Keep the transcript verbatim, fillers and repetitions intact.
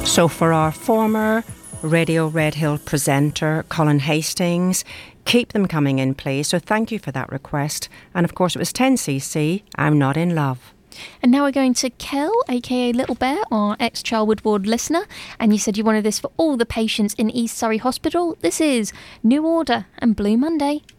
So for our former Radio Red Hill presenter, Colin Hastings, keep them coming in, please. So thank you for that request. And of course, it was ten C C, I'm Not in Love. And now we're going to Kel, aka Little Bear, our ex-Charwood Ward listener. And you said you wanted this for all the patients in East Surrey Hospital. This is New Order and Blue Monday.